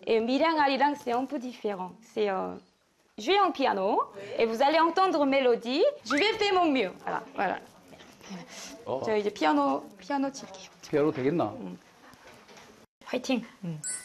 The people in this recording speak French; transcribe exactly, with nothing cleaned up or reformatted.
Et Miriam-Arilang, c'est un peu différent. C'est euh, jouer en piano et vous allez entendre mélodie. Je vais faire mon mieux. Voilà, voilà. 어. 저 이제 피아노 피아노 칠게요. 피아노 되겠나? 화이팅. 음.